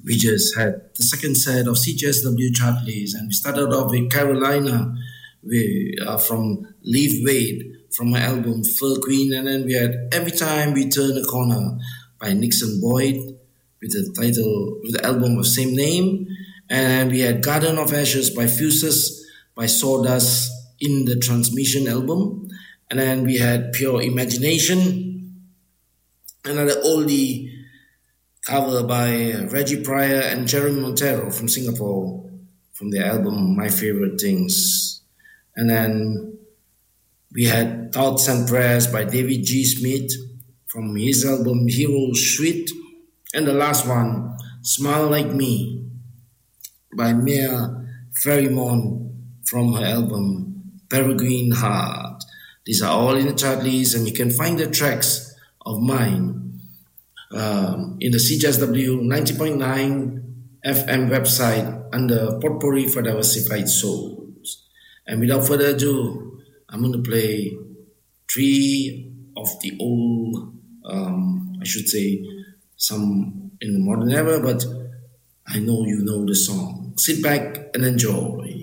We just had the second set of CJSW chart lists, and we started off with Carolina from Leave Wade from my album Fur Queen, and then we had Every Time We Turn a Corner by Nixon Boyd with the album of same name, and we had Garden of Ashes by Fuses by Sawdust in the Transmission album, and then we had Pure Imagination, another oldie cover by Reggie Pryor and Jeremy Montero from Singapore from their album My Favorite Things. And then we had Thoughts and Prayers by David G. Smith from his album Hero Suite. And the last one, Smile Like Me by Mia Ferrimon from her album Peregrine Heart. These are all in the chart list, and you can find the tracks of mine in the CJSW 90.9 FM website under Potpourri for Diversified Souls. And without further ado, I'm going to play three of the old, I should say, some in the modern era, but I know you know the song. Sit back and enjoy.